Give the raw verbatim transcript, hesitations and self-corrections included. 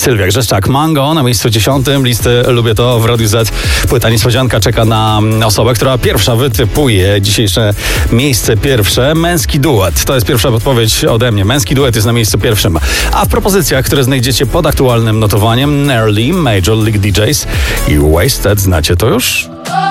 Sylwia Grzeszczak, Mango na miejscu dziesiątym listy Lubię To w Radiu Z. Płyta Niespodzianka czeka na osobę, która pierwsza wytypuje dzisiejsze miejsce pierwsze. Męski duet. To jest pierwsza podpowiedź ode mnie. Męski duet jest na miejscu pierwszym. A w propozycjach, które znajdziecie pod aktualnym notowaniem, Nerly, Major League D Js i Wasted. Znacie to już?